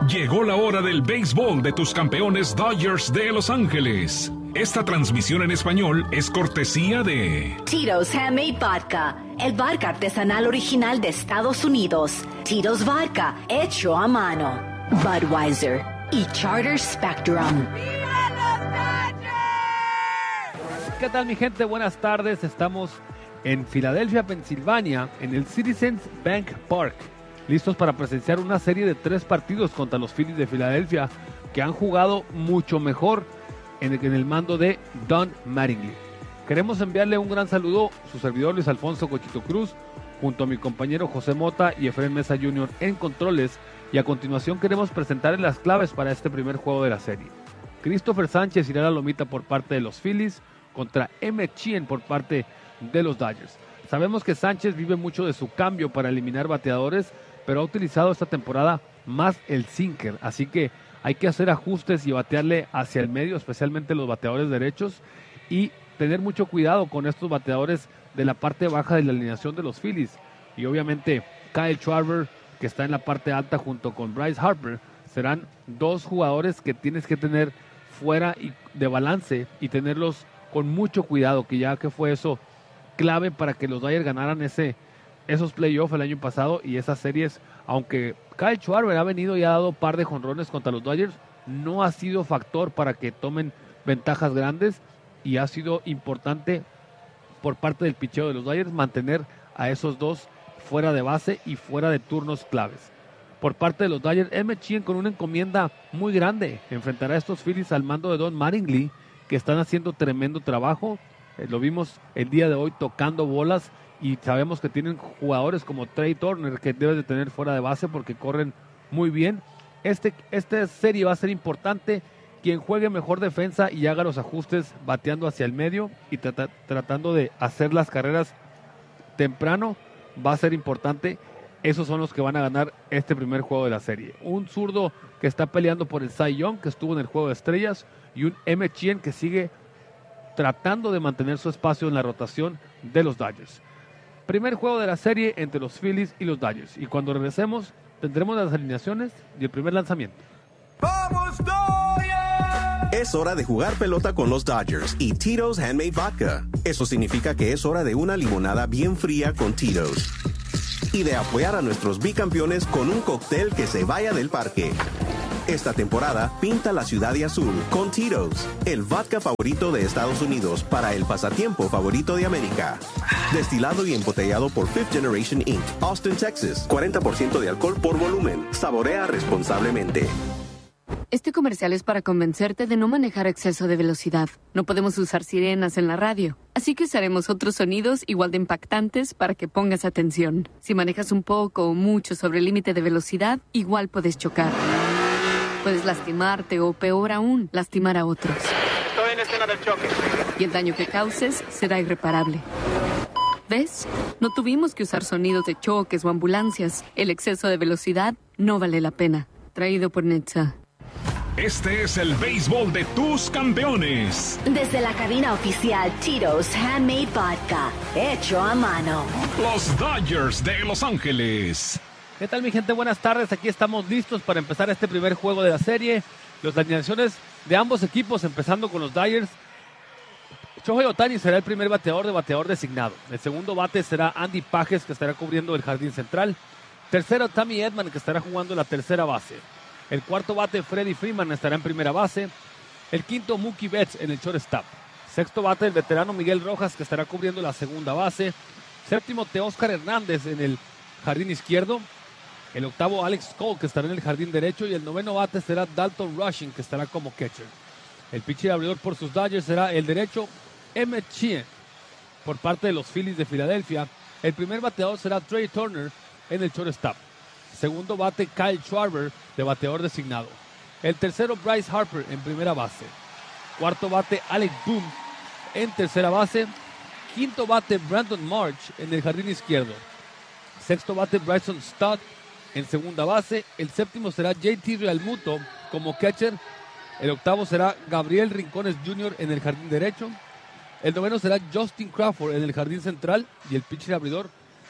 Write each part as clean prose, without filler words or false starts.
Llegó la hora del béisbol de tus campeones Dodgers de Los Ángeles. Esta transmisión en español es cortesía de Tito's Handmade Vodka, el vodka artesanal original de Estados Unidos. Tito's Vodka, hecho a mano. Budweiser y Charter Spectrum. ¿Qué tal, mi gente? Buenas tardes. Estamos en Filadelfia, Pensilvania, en el Citizens Bank Park, listos para presenciar una serie de 3 partidos contra los Phillies de Filadelfia, que han jugado mucho mejor en el mando de Don Mattingly. Queremos enviarle un gran saludo a su servidor Luis Alfonso Cochito Cruz, junto a mi compañero José Mota y Efraín Mesa Jr. en controles, y a continuación queremos presentarles las claves para este primer juego de la serie. Christopher Sánchez irá a la lomita por parte de los Phillies contra Emmett Sheehan por parte de los Dodgers. Sabemos que Sánchez vive mucho de su cambio para eliminar bateadores, pero ha utilizado esta temporada más el sinker, así que hay que hacer ajustes y batearle hacia el medio, especialmente los bateadores derechos, y tener mucho cuidado con estos bateadores de la parte baja de la alineación de los Phillies. Y obviamente Kyle Schwarber, que está en la parte alta junto con Bryce Harper, serán 2 jugadores que tienes que tener fuera de balance y tenerlos con mucho cuidado, que fue eso clave para que los Dodgers ganaran esos playoffs el año pasado y esas series. Aunque Kyle Schwarber ha venido y ha dado par de jonrones contra los Dodgers, no ha sido factor para que tomen ventajas grandes, y ha sido importante por parte del picheo de los Dodgers mantener a esos 2 fuera de base y fuera de turnos claves. Por parte de los Dodgers, Emmett Sheehan, con una encomienda muy grande, enfrentará a estos Phillies al mando de Don Mattingly, que están haciendo tremendo trabajo. Lo vimos el día de hoy tocando bolas, y sabemos que tienen jugadores como Trey Turner, que debes de tener fuera de base porque corren muy bien. Esta serie va a ser importante. Quien juegue mejor defensa y haga los ajustes bateando hacia el medio y tratando de hacer las carreras temprano va a ser importante. Esos son los que van a ganar este primer juego de la serie. Un zurdo que está peleando por el Cy Young, que estuvo en el Juego de Estrellas, y un Emmett Sheehan que sigue tratando de mantener su espacio en la rotación de los Dodgers. Primer juego de la serie entre los Phillies y los Dodgers. Y cuando regresemos tendremos las alineaciones y el primer lanzamiento. ¡Vamos, Dodgers! Es hora de jugar pelota con los Dodgers y Tito's Handmade Vodka. Eso significa que es hora de una limonada bien fría con Tito's. Y de apoyar a nuestros bicampeones con un cóctel que se vaya del parque. Esta temporada, pinta la ciudad de azul con Tito's, el vodka favorito de Estados Unidos para el pasatiempo favorito de América. Destilado y embotellado por Fifth Generation Inc., Austin, Texas. 40% de alcohol por volumen. Saborea responsablemente. Este comercial es para convencerte de no manejar a exceso de velocidad. No podemos usar sirenas en la radio, así que usaremos otros sonidos igual de impactantes para que pongas atención. Si manejas un poco o mucho sobre el límite de velocidad, igual puedes chocar. Puedes lastimarte o, peor aún, lastimar a otros. Estoy en escena del choque. Y el daño que causes será irreparable. ¿Ves? No tuvimos que usar sonidos de choques o ambulancias. El exceso de velocidad no vale la pena. Traído por Netza. Este es el béisbol de tus campeones. Desde la cabina oficial Tito's Handmade Vodka, hecho a mano. Los Dodgers de Los Ángeles. ¿Qué tal, mi gente? Buenas tardes. Aquí estamos listos para empezar este primer juego de la serie. Las alineaciones de ambos equipos, empezando con los Dodgers. Shohei Ohtani será el primer bateador designado. El segundo bate será Andy Pages, que estará cubriendo el jardín central. Tercero, Tommy Edman, que estará jugando la tercera base. El cuarto bate, Freddie Freeman, estará en primera base. El quinto, Mookie Betts, en el shortstop. Sexto bate, el veterano Miguel Rojas, que estará cubriendo la segunda base. Séptimo, Teóscar Hernández, en el jardín izquierdo. El octavo, Alex Cole, que estará en el jardín derecho. Y el noveno bate será Dalton Rushing, que estará como catcher. El pitcher abridor por sus Dodgers será el derecho, Emmett Sheehan. Por parte de los Phillies de Filadelfia, el primer bateador será Trey Turner en el shortstop. Segundo bate, Kyle Schwarber, de bateador designado. El tercero, Bryce Harper, en primera base. Cuarto bate, Alec Bohm, en tercera base. Quinto bate, Brandon March, en el jardín izquierdo. Sexto bate, Bryson Stott, en segunda base. El séptimo será JT Realmuto como catcher. El octavo será Gabriel Rincones Jr. en el jardín derecho. El noveno será Justin Crawford en el jardín central. Y el pitcher abridor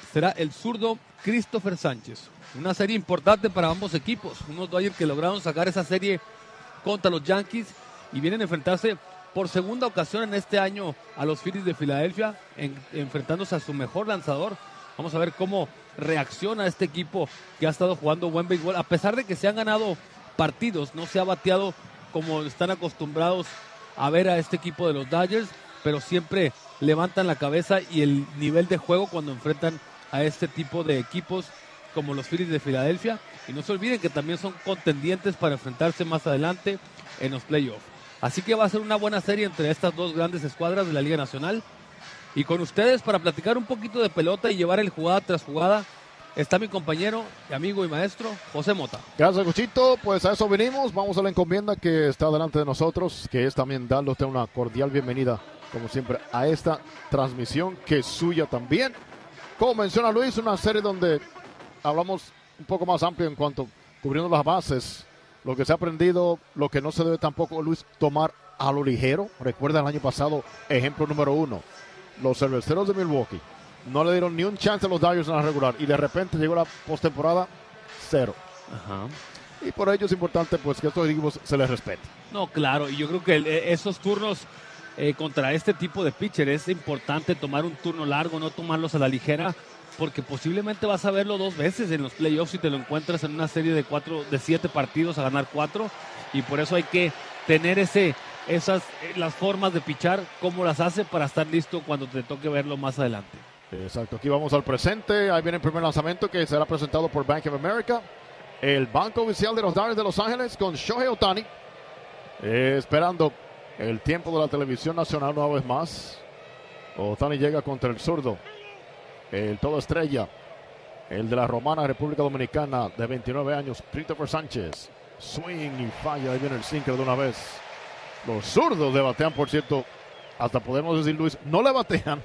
será el zurdo Christopher Sánchez. Una serie importante para ambos equipos. Unos Dodgers que lograron sacar esa serie contra los Yankees y vienen a enfrentarse por segunda ocasión en este año a los Phillies de Filadelfia, enfrentándose a su mejor lanzador. Vamos a ver cómo reacciona este equipo que ha estado jugando buen béisbol. A pesar de que se han ganado partidos, no se ha bateado como están acostumbrados a ver a este equipo de los Dodgers, pero siempre levantan la cabeza y el nivel de juego cuando enfrentan a este tipo de equipos como los Phillies de Filadelfia. Y no se olviden que también son contendientes para enfrentarse más adelante en los playoffs. Así que va a ser una buena serie entre estas dos grandes escuadras de la Liga Nacional. Y con ustedes para platicar un poquito de pelota y llevar el jugada tras jugada está mi compañero, amigo y maestro, José Mota. Gracias, Cuchito. Pues a eso venimos. Vamos a la encomienda que está delante de nosotros, que es también darle a usted una cordial bienvenida, como siempre, a esta transmisión que es suya también. Como menciona Luis, una serie donde hablamos un poco más amplio en cuanto cubriendo las bases, lo que se ha aprendido, lo que no se debe tampoco, Luis, tomar a lo ligero. Recuerda el año pasado, ejemplo número 1, los Cerveceros de Milwaukee no le dieron ni un chance a los Dodgers en la regular y de repente llegó la postemporada 0. Ajá. Y por ello es importante pues que estos equipos se les respete. No, claro, y yo creo que esos turnos contra este tipo de pitcher es importante tomar un turno largo, no tomarlos a la ligera, porque posiblemente vas a verlo 2 veces en los playoffs si te lo encuentras en una serie de 7 partidos a ganar 4, y por eso hay que tener las formas de pichar, cómo las hace para estar listo cuando te toque verlo más adelante. Exacto, aquí vamos al presente. Ahí viene el primer lanzamiento que será presentado por Bank of America, el banco oficial de los Dodgers de Los Ángeles, con Shohei Ohtani, esperando el tiempo de la televisión nacional una vez más. Ohtani llega contra el zurdo, el todo estrella, el de la Romana República Dominicana, de 29 años, Christopher Sánchez. Swing y falla, ahí viene el sinker de una vez. Los zurdos le batean, por cierto, hasta podemos decir, Luis, no le batean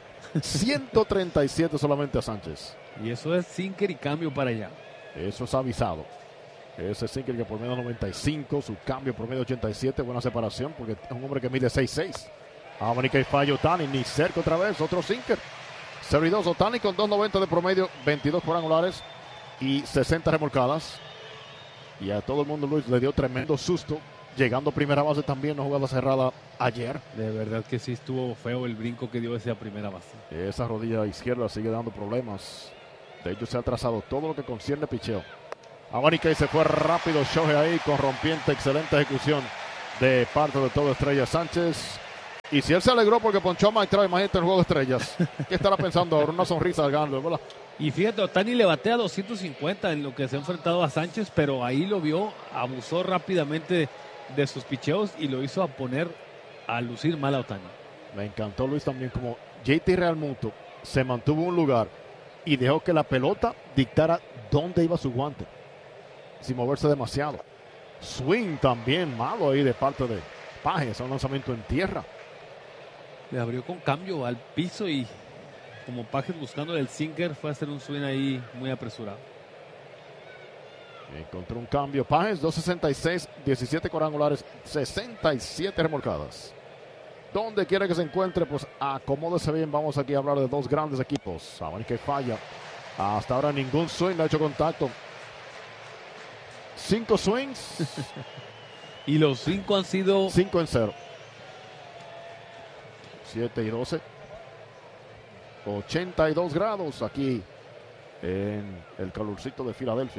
137 solamente a Sánchez. Y eso es sinker y cambio para allá. Eso es avisado. Ese sinker que por medio 95, su cambio por medio 87, buena separación, porque es un hombre que mide 6'6". Amanica y falla Ohtani, ni cerca otra vez, otro sinker. 0-2, Ohtani con 2.90 de promedio, 22 cuadrangulares y 60 remolcadas. Y a todo el mundo, Luis, le dio tremendo susto, llegando a primera base también, una jugada cerrada ayer. De verdad que sí estuvo feo el brinco que dio esa primera base. Esa rodilla izquierda sigue dando problemas. De hecho, se ha trazado todo lo que concierne picheo. Amanica y se fue rápido Shohei ahí con rompiente, excelente ejecución de parte de todo estrella Sánchez. Y si él se alegró porque ponchó a Mike Trout, imagínate el juego de estrellas. ¿Qué estará pensando ahora? Una sonrisa al ganarlo, ¿verdad? Y fíjate, Ohtani le batea 250 en lo que se ha enfrentado a Sánchez, pero ahí lo vio, abusó rápidamente de sus picheos y lo hizo a lucir mal a Ohtani. Me encantó, Luis, también como JT Realmuto se mantuvo en un lugar y dejó que la pelota dictara dónde iba su guante, sin moverse demasiado. Swing también malo ahí de parte de Pages, un lanzamiento en tierra. Le abrió con cambio al piso y como Pages buscando el sinker fue a hacer un swing ahí muy apresurado. Encontró un cambio Pages, 2.66, 17 cuadrangulares, 67 remolcadas. Donde quiera que se encuentre, pues acomódese bien. Vamos aquí a hablar de dos grandes equipos. Amanica que falla. Hasta ahora ningún swing le ha hecho contacto. 5 swings. Y los 5 han sido 5-0. 7-12. 82 grados aquí en el calorcito de Filadelfia.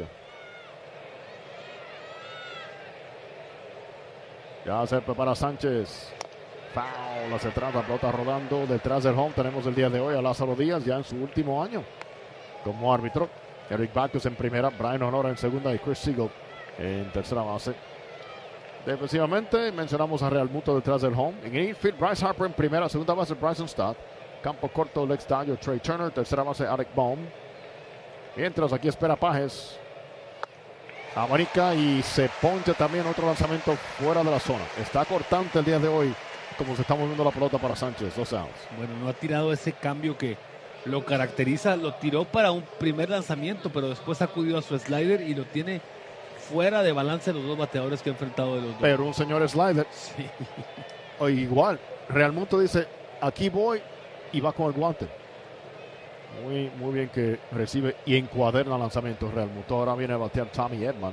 Ya se prepara Sánchez. Foul, se trata, pelota rodando detrás del home. Tenemos el día de hoy a Lázaro Díaz ya en su último año como árbitro. Eric Backus en primera, Brian Honora en segunda y Chris Siegel en tercera base. Defensivamente mencionamos a Realmuto detrás del home. En infield, Bryce Harper en primera, segunda base Bryson Stott. Campo corto, Lex Dodger, Trey Turner, tercera base Alec Bohm. Mientras aquí espera Pages. Amanica y se poncha también otro lanzamiento fuera de la zona. Está cortante el día de hoy, como se está moviendo la pelota para Sánchez. 2 outs. Bueno, no ha tirado ese cambio que lo caracteriza. Lo tiró para un primer lanzamiento, pero después ha acudido a su slider y lo tiene fuera de balance los dos bateadores que ha enfrentado de los dos. Pero un señor slider. Sí. O igual, Realmuto dice, aquí voy y va con el guante. Muy bien que recibe y encuaderna lanzamientos Real Muto. Ahora viene a batear Tommy Edman.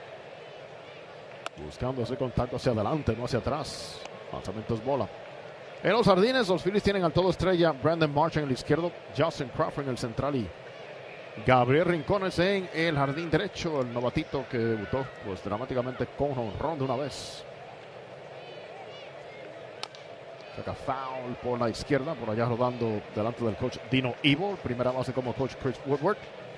Buscando ese contacto hacia adelante, no hacia atrás. Lanzamientos bola. En los jardines, los Phillies tienen al todo estrella Brandon Marsh en el izquierdo, Justin Crawford en el central y Gabriel Rincones en el jardín derecho, el novatito que debutó pues dramáticamente con jonrón de una vez. Saca foul por la izquierda, por allá rodando delante del coach Dino Ivo, primera base como coach Chris Woodward.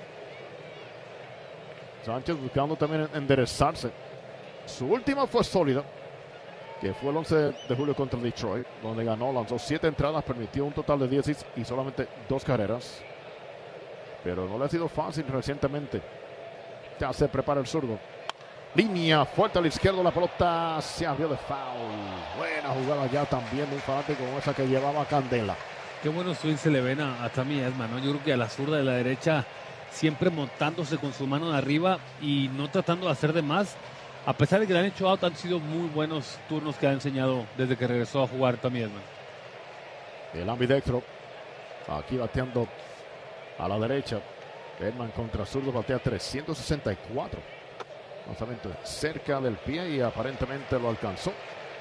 Sánchez buscando también enderezarse. Su última fue sólida, que fue el 11 de julio contra Detroit, donde ganó, lanzó 7 entradas, permitió un total de 10 hits y solamente 2 carreras. Pero no le ha sido fácil recientemente. Ya se prepara el zurdo. Línea fuerte a la izquierda, la pelota se abrió de foul. Buena jugada ya también de un fanático con esa que llevaba Candela. Qué buenos swings se le ven a Tommy Edman, ¿no? Yo creo que a la zurda de la derecha, siempre montándose con su mano de arriba y no tratando de hacer de más. A pesar de que le han hecho out, han sido muy buenos turnos que ha enseñado desde que regresó a jugar Tommy Edman. El ambidextro, aquí bateando a la derecha. Edman contra zurdo batea 364. Lanzamiento cerca del pie y aparentemente lo alcanzó.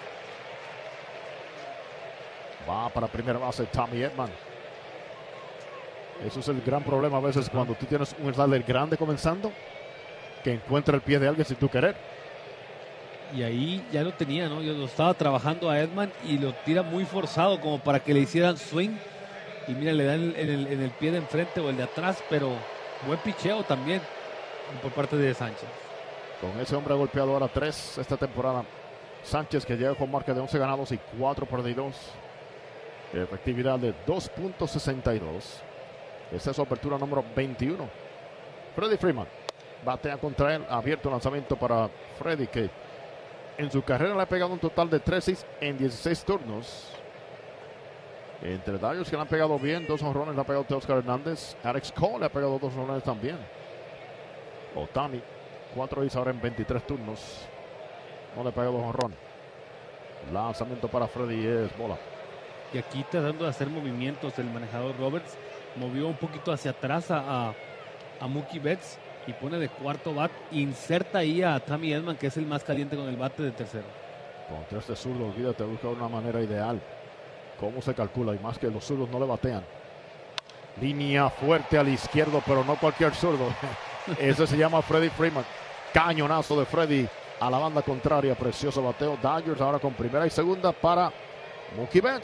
Va para primera base Tommy Edman. Eso es el gran problema a veces cuando tú tienes un slider grande comenzando, que encuentra el pie de alguien sin tú querer. Y ahí ya lo tenía, ¿no? Yo lo estaba trabajando a Edman y lo tira muy forzado como para que le hicieran swing. Y mira, le dan en el pie de enfrente o el de atrás, pero buen picheo también por parte de Sánchez. Con ese hombre ha golpeado ahora 3 esta temporada. Sánchez, que llega con marca de 11 ganados y 4 perdidos. Efectividad de 2.62. Esta es su apertura número 21. Freddie Freeman batea contra él. Abierto lanzamiento para Freddie, que en su carrera le ha pegado un total de 3 hits en 16 turnos. Entre Dodgers que le han pegado bien, 2 jonrones le ha pegado Teoscar Hernández. Alex Cole le ha pegado 2 jonrones también. Ohtani, 4 hits ahora en 23 turnos. No le ha pegado jonrón. Lanzamiento para Freddie es bola. Y aquí tratando de hacer movimientos, el manejador Roberts movió un poquito hacia atrás a Mookie Betts y pone de cuarto bat, inserta ahí a Tommy Edman, que es el más caliente con el bate de tercero. Contra este zurdo, olvídate, busca una manera ideal. ¿Cómo se calcula? Y más que los zurdos no le batean. Línea fuerte al izquierdo, pero no cualquier zurdo. Ese se llama Freddie Freeman. Cañonazo de Freddie a la banda contraria. Precioso bateo. Dodgers ahora con primera y segunda para Mookie Betts.